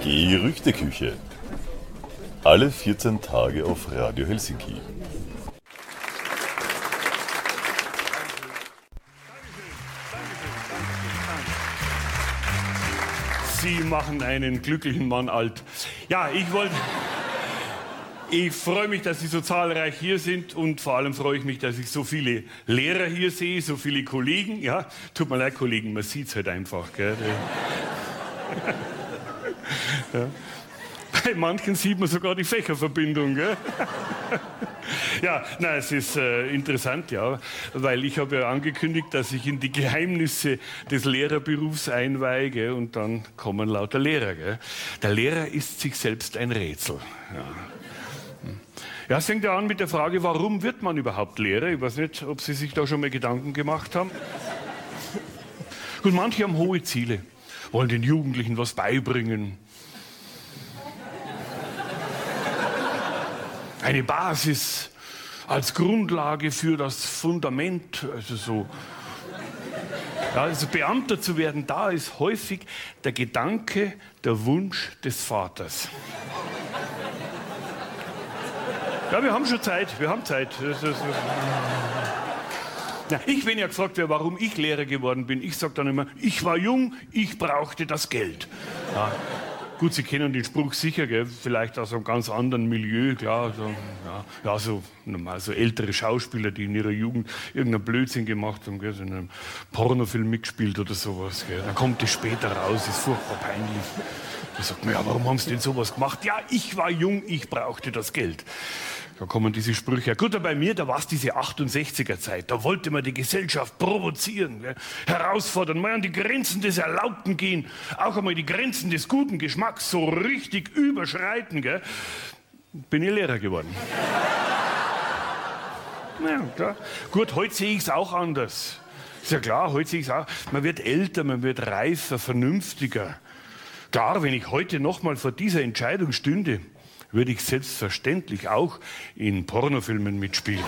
Gerüchteküche. Alle 14 Tage auf Radio Helsinki. Sie machen einen glücklichen Mann alt. Ja, ich freue mich, dass Sie so zahlreich hier sind und vor allem freue ich mich, dass ich so viele Lehrer hier sehe, so viele Kollegen. Ja, tut mir leid, Kollegen, man sieht es halt einfach. Gell? Ja. Bei manchen sieht man sogar die Fächerverbindung. Gell? Ja, nein, es ist interessant, ja, weil ich habe ja angekündigt, dass ich in die Geheimnisse des Lehrerberufs einweihe, gell, und dann kommen lauter Lehrer. Gell. Der Lehrer ist sich selbst ein Rätsel. Ja, es fängt ja an mit der Frage, warum wird man überhaupt Lehrer? Ich weiß nicht, ob Sie sich da schon mal Gedanken gemacht haben. Gut, manche haben hohe Ziele, wollen den Jugendlichen was beibringen. Eine Basis als Grundlage für das Fundament, also so. Ja, also Beamter zu werden, da ist häufig der Gedanke, der Wunsch des Vaters. Ja, wir haben schon Zeit, wir haben Zeit. Ja, wenn ja gefragt werde, warum ich Lehrer geworden bin, ich sage dann immer, ich war jung, ich brauchte das Geld. Ja. Gut, Sie kennen den Spruch sicher, gell? Vielleicht aus einem ganz anderen Milieu, klar. So normal, so ältere Schauspieler, die in ihrer Jugend irgendeinen Blödsinn gemacht haben, gell? So in einem Pornofilm mitgespielt oder sowas. Gell? Dann kommt es später raus, ist furchtbar peinlich. Da sagt man, ja, warum haben Sie denn sowas gemacht? Ja, ich war jung, ich brauchte das Geld. Da kommen diese Sprüche. Gut, bei mir, da war es diese 68er-Zeit. Da wollte man die Gesellschaft provozieren, gell? Herausfordern, mal an die Grenzen des Erlaubten gehen, auch einmal die Grenzen des guten Geschmacks so richtig überschreiten. Gell? Bin ich Lehrer geworden. Ja, klar. Gut, heute sehe ich es auch anders. Ist ja klar, heute sehe ich es auch. Man wird älter, man wird reifer, vernünftiger. Klar, wenn ich heute noch mal vor dieser Entscheidung stünde, würde ich selbstverständlich auch in Pornofilmen mitspielen.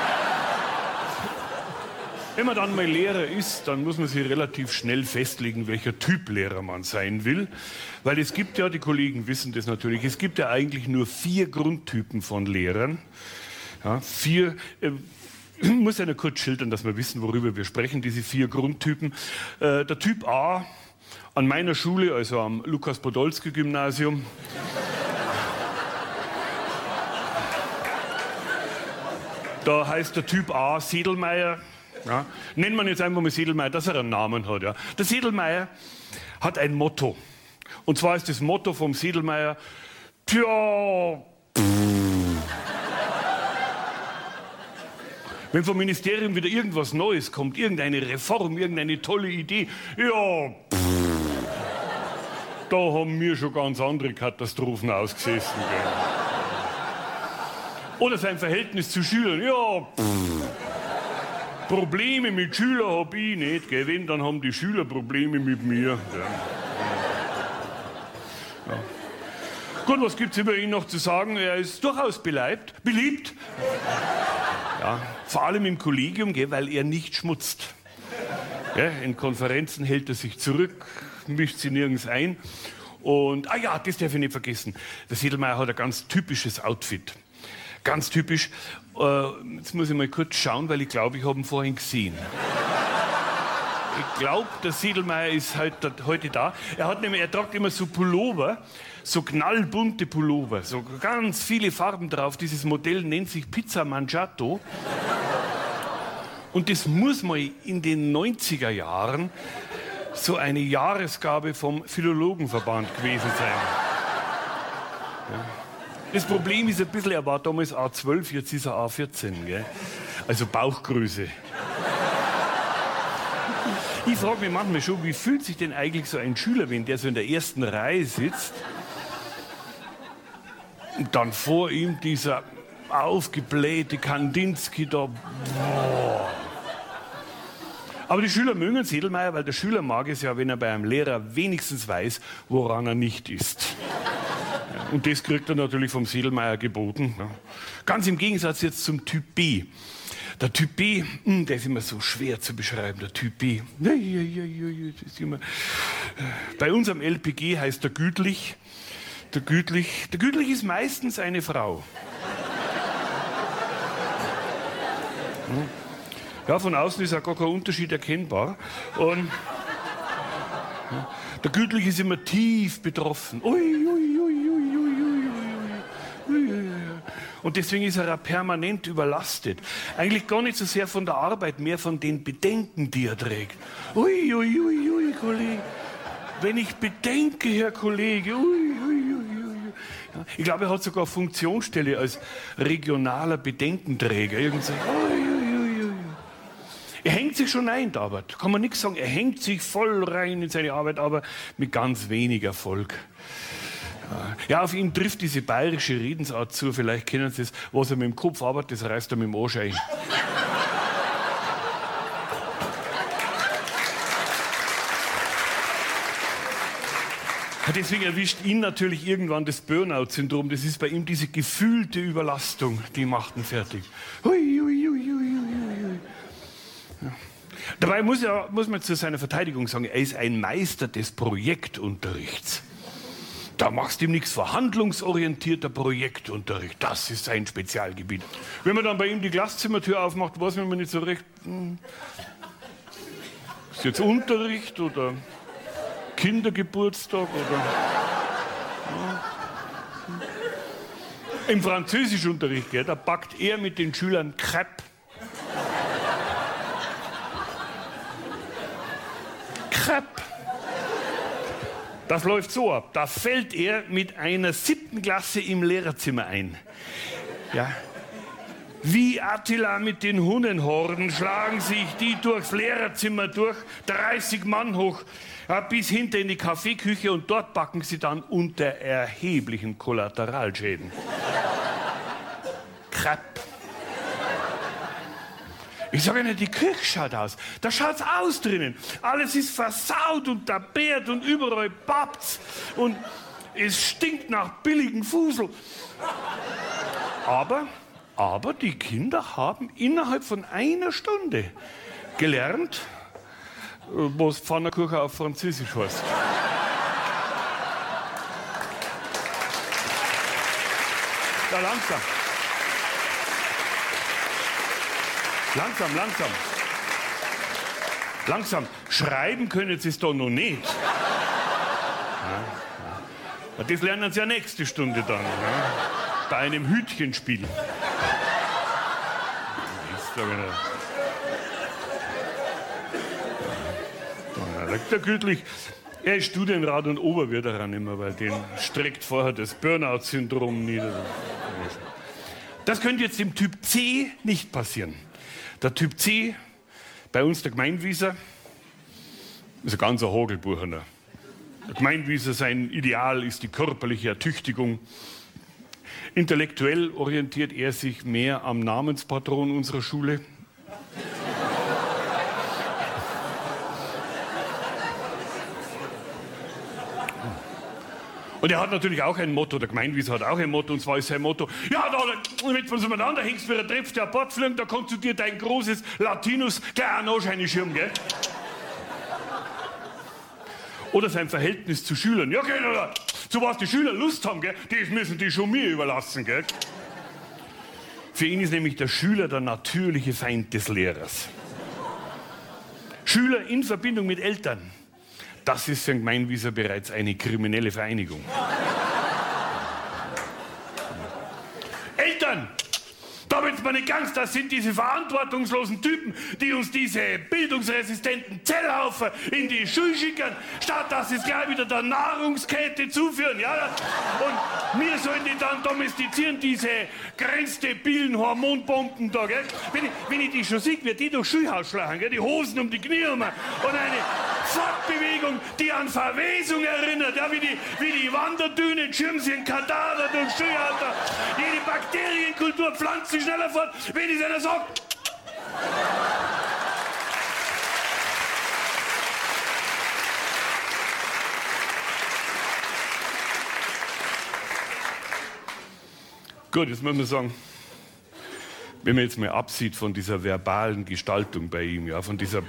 Wenn man dann mal Lehrer ist, dann muss man sich relativ schnell festlegen, welcher Typ Lehrer man sein will. Weil es gibt ja, die Kollegen wissen das natürlich, es gibt ja eigentlich nur 4 Grundtypen von Lehrern. Ja, 4, ich muss ja nur kurz schildern, dass wir wissen, worüber wir sprechen, diese 4 Grundtypen. Der Typ A, an meiner Schule, also am Lukas-Podolsky-Gymnasium, da heißt der Typ A Sedelmeier. Ja. Nennen wir ihn jetzt einfach mal Sedelmeier, dass er einen Namen hat. Ja. Der Sedelmeier hat ein Motto. Und zwar ist das Motto vom Sedelmeier, tja, wenn vom Ministerium wieder irgendwas Neues kommt, irgendeine Reform, irgendeine tolle Idee, ja, da haben wir schon ganz andere Katastrophen ausgesessen. Gell. Oder sein Verhältnis zu Schülern. Ja, Probleme mit Schülern habe ich nicht. Gell? Wenn, dann haben die Schüler Probleme mit mir. Ja. Gut, was gibt es über ihn noch zu sagen? Er ist durchaus beliebt. Ja, vor allem im Kollegium, gell, weil er nicht schmutzt. Ja, in Konferenzen hält er sich zurück, mischt sie nirgends ein. Und, das darf ich nicht vergessen. Der Sedelmeier hat ein ganz typisches Outfit. Ganz typisch. Jetzt muss ich mal kurz schauen, weil ich glaube, ich habe ihn vorhin gesehen. Ich glaube, der Sedelmeier ist heute da. Er tragt immer so Pullover, so knallbunte Pullover, so ganz viele Farben drauf. Dieses Modell nennt sich Pizza Mangiato. Und das muss mal in den 90er Jahren so eine Jahresgabe vom Philologenverband gewesen sein. Ja. Das Problem ist ein bisschen, er war damals A12, jetzt ist er A14, gell? Also Bauchgröße. Ich frage mich manchmal schon, wie fühlt sich denn eigentlich so ein Schüler, wenn der so in der ersten Reihe sitzt und dann vor ihm dieser aufgeblähte Kandinsky da. Boah. Aber die Schüler mögen Sedelmeier, weil der Schüler mag es ja, wenn er bei einem Lehrer wenigstens weiß, woran er nicht ist. Und das kriegt er natürlich vom Sedelmeier geboten. Ja. Ganz im Gegensatz jetzt zum Typ B. Der Typ B, der ist immer so schwer zu beschreiben, der Typ B. Das ist immer, bei unserem LPG heißt er gütlich. Der Gütlich ist meistens eine Frau. Ja, von außen ist auch gar kein Unterschied erkennbar. Und der Gütlich ist immer tief betroffen. Ui, ui, ui, ui, ui, ui, ui, ui. Und deswegen ist er auch permanent überlastet. Eigentlich gar nicht so sehr von der Arbeit, mehr von den Bedenken, die er trägt. Ui, ui, ui, ui, Kollege. Wenn ich bedenke, Herr Kollege, ui, ui, ui, ui. Ja, ich glaube, er hat sogar eine Funktionsstelle als regionaler Bedenkenträger. Irgendwie so, ui, ui, ui, ui. Er hängt sich schon ein in die Arbeit, kann man nichts sagen. Er hängt sich voll rein in seine Arbeit, aber mit ganz wenig Erfolg. Ja, auf ihn trifft diese bayerische Redensart zu, vielleicht kennen Sie es, was er mit dem Kopf arbeitet, das reißt er mit dem Arsch ein. Deswegen erwischt ihn natürlich irgendwann das Burnout-Syndrom. Das ist bei ihm diese gefühlte Überlastung, die macht ihn fertig. Hui, hui, hui, hui, hui. Ja. Dabei muss man zu seiner Verteidigung sagen, er ist ein Meister des Projektunterrichts. Da machst du ihm nichts, verhandlungsorientierter Projektunterricht, das ist sein Spezialgebiet. Wenn man dann bei ihm die Glaszimmertür aufmacht, weiß man nicht so recht, ist jetzt Unterricht oder Kindergeburtstag oder... Ja. Im Französischunterricht, da backt er mit den Schülern Crepe. Crepe. Das läuft so ab. Da fällt er mit einer 7. Klasse im Lehrerzimmer ein. Ja. Wie Attila mit den Hunnenhorden schlagen sich die durchs Lehrerzimmer durch, 30 Mann hoch, ja, bis hinter in die Kaffeeküche und dort backen sie dann unter erheblichen Kollateralschäden. Crepe. Ich sage Ihnen, die Küche schaut aus. Da schaut's aus drinnen. Alles ist versaut und tapeert und überall pappt's. Und es stinkt nach billigem Fusel. Aber die Kinder haben innerhalb von einer Stunde gelernt, was Pfannkuchen auf Französisch heißt. Ja, langsam. Langsam. Schreiben können Sie es doch noch nicht. Ja. Das lernen Sie ja nächste Stunde dann. Ja. Bei einem Hütchenspiel. Der Gütlich, er ist Studienrat und Oberwirt daran immer, weil den streckt vorher das Burnout-Syndrom nieder. Das könnte jetzt dem Typ C nicht passieren. Der Typ C, bei uns der Gemeinwieser, ist ein ganzer Hagelbuchener. Der Gemeinwieser, sein Ideal ist die körperliche Ertüchtigung. Intellektuell orientiert er sich mehr am Namenspatron unserer Schule. Und er hat natürlich auch ein Motto, der Gemeinwieser hat auch ein Motto, und zwar ist sein Motto, ja, da, wenn du umeinander hängst, wie der treffst, der Bord fliegen, da kannst du dir dein großes Latinus gleich an Schirm, gell? Oder sein Verhältnis zu Schülern. Ja, gell, oder? So was die Schüler Lust haben, gell? Das müssen die schon mir überlassen, gell? Für ihn ist nämlich der Schüler der natürliche Feind des Lehrers. Schüler in Verbindung mit Eltern. Das ist für den Gemeinwieser bereits eine kriminelle Vereinigung. Eltern! Da wird's mir nicht ganz, das sind diese verantwortungslosen Typen, die uns diese bildungsresistenten Zellhaufen in die Schule schicken, statt dass sie es gleich wieder der Nahrungskette zuführen. Ja? Und wir sollen die dann domestizieren, diese grenzdebilen Hormonbomben da. Gell? Wenn ich die schon sehe, wie die durchs Schulhaus schlagen, gell? Die Hosen um die Knie rum und eine Fortbewegung, die an Verwesung erinnert, ja? wie die Wanderdünen, schirmen sie einen Kadaver durchs Schulhaus. Jede Bakterienkultur pflanzt sich schneller fort, wenn es einer sagt. Gut, jetzt muss man sagen, wenn man jetzt mal absieht von dieser verbalen Gestaltung bei ihm, ja, von dieser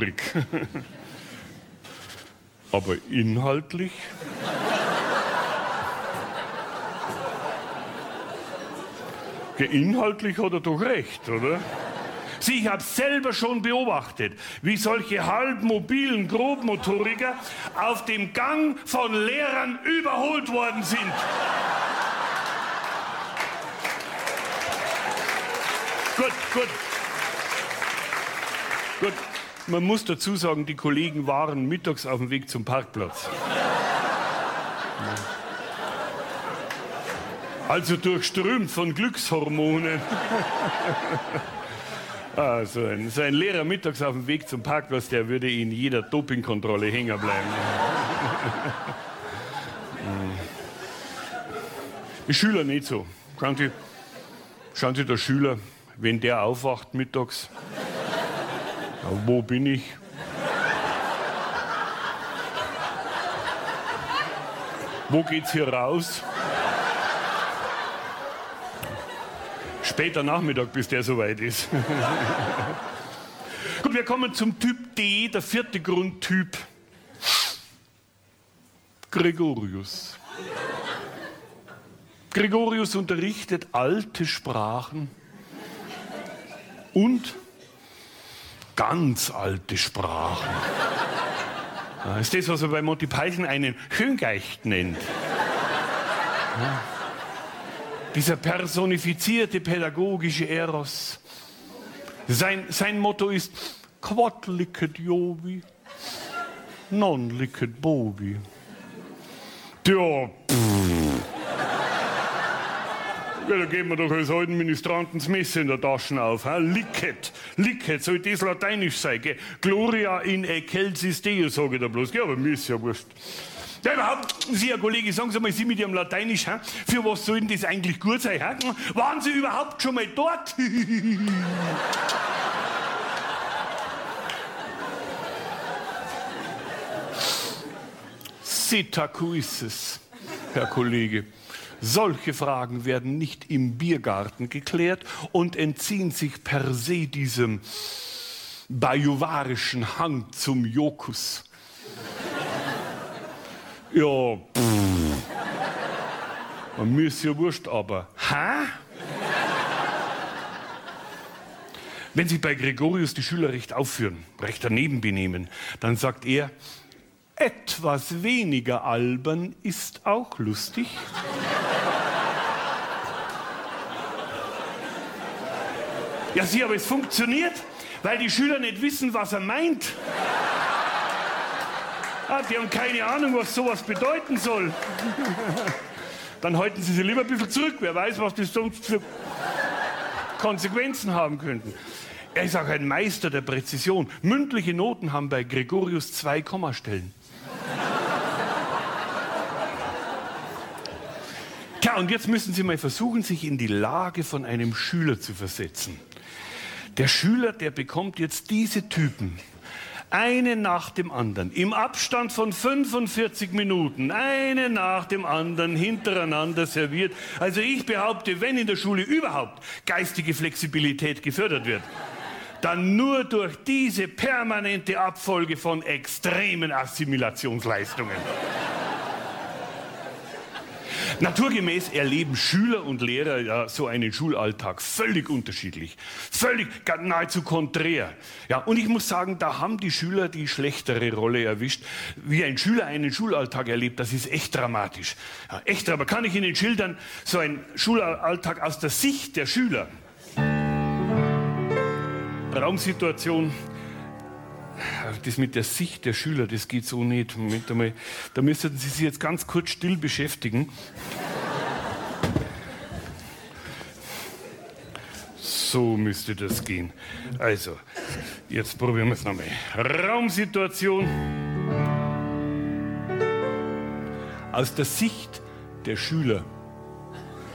Brachialrhetorik, aber inhaltlich Inhaltlich hat er doch recht, oder? Sieh, ich habe selber schon beobachtet, wie solche halbmobilen Grobmotoriker auf dem Gang von Lehrern überholt worden sind. Gut. Man muss dazu sagen, die Kollegen waren mittags auf dem Weg zum Parkplatz. Also durchströmt von Glückshormonen. So ein Lehrer mittags auf dem Weg zum Parkplatz, der würde in jeder Dopingkontrolle hängen bleiben. Die Schüler nicht so. Schauen Sie, der Schüler, wenn der aufwacht mittags, wo bin ich? Wo geht's hier raus? Später Nachmittag, bis der soweit ist. Gut, wir kommen zum Typ D, der 4. Grundtyp. Gregorius. Gregorius unterrichtet alte Sprachen und ganz alte Sprachen. Das ist das, was er bei Monty Python einen Schöngeist nennt. Ja. Dieser personifizierte pädagogische Eros. Sein Motto ist Quod licet Jovi, non licet bovi. Ja, da geht man doch als alten Ministranten das Messer in der Tasche auf. Licet, soll das lateinisch sein? Gell? Gloria in excelsis Deo, sage ich da bloß. Ja, aber mir ist ja wurscht. Ja, überhaupt, Sie, Herr Kollege, sagen Sie mal, Sie mit Ihrem Lateinisch, für was soll denn das eigentlich gut sein? Waren Sie überhaupt schon mal dort? Sita cuisses, Herr Kollege. Solche Fragen werden nicht im Biergarten geklärt und entziehen sich per se diesem bajuwarischen Hang zum Jokus. Ja, mir ist ja wurscht, aber wenn sich bei Gregorius die Schüler recht aufführen, recht daneben benehmen, dann sagt er, etwas weniger albern ist auch lustig. Ja, sieh, aber es funktioniert, weil die Schüler nicht wissen, was er meint. Die haben keine Ahnung, was sowas bedeuten soll. Dann halten sie sich lieber ein bisschen zurück. Wer weiß, was das sonst für Konsequenzen haben könnten. Er ist auch ein Meister der Präzision. Mündliche Noten haben bei Gregorius 2 Kommastellen. Tja, und jetzt müssen Sie mal versuchen, sich in die Lage von einem Schüler zu versetzen. Der Schüler, der bekommt jetzt diese Typen. Eine nach dem anderen, im Abstand von 45 Minuten, eine nach dem anderen hintereinander serviert. Also ich behaupte, wenn in der Schule überhaupt geistige Flexibilität gefördert wird, dann nur durch diese permanente Abfolge von extremen Assimilationsleistungen. Naturgemäß erleben Schüler und Lehrer ja so einen Schulalltag völlig unterschiedlich, völlig, nahezu konträr. Ja, und ich muss sagen, da haben die Schüler die schlechtere Rolle erwischt. Wie ein Schüler einen Schulalltag erlebt, das ist echt dramatisch. Ja, echt, aber kann ich Ihnen schildern, so ein Schulalltag aus der Sicht der Schüler. Raumsituation. Das mit der Sicht der Schüler, das geht so nicht. Moment einmal, da müssten Sie sich jetzt ganz kurz still beschäftigen. So müsste das gehen. Also, jetzt probieren wir es nochmal. Raumsituation. Aus der Sicht der Schüler.